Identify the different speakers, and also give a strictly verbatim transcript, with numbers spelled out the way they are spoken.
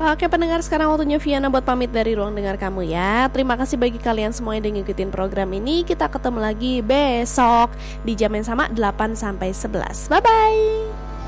Speaker 1: Oke pendengar, sekarang waktunya Viana buat pamit dari ruang dengar kamu ya. Terima kasih bagi kalian semua yang udah ngikutin program ini. Kita ketemu lagi besok di jam yang sama delapan sampai sebelas. Bye bye.